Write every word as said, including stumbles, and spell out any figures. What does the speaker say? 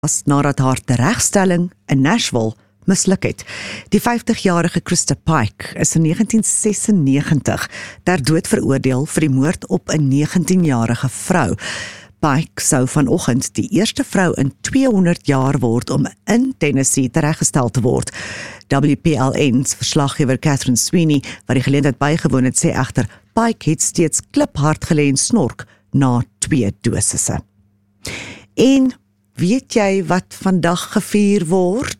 as nadat haar teregstelling in Nashville misluk het. Die vyftigjarige Krista Pike is in negentien sesennegentig ter dood veroordeel vir die moord op 'n negentienjarige vrou. Pike sou vanoggend die eerste vrou in tweehonderd jaar word om in Tennessee tereggestel te word. W P L N's verslaggewer Catherine Sweeney, wat die geleentheid bygewoon het, sê egter Pike het steeds kliphard gelê en snork na twee dosisse. En weet jy wat vandag gevier word?